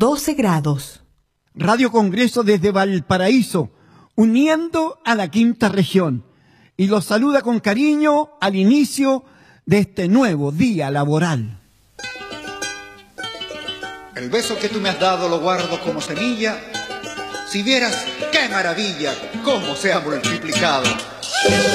12 grados. Radio Congreso desde Valparaíso, uniendo a la quinta región. Y los saluda con cariño al inicio de este nuevo día laboral. El beso que tú me has dado lo guardo como semilla. Si vieras qué maravilla, cómo se ha multiplicado.